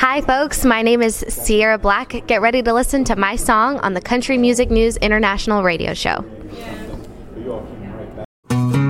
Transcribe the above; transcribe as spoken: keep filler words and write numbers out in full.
Hi, folks. My name is Sierra Black. Get ready to listen to my song on the Country Music News International radio show.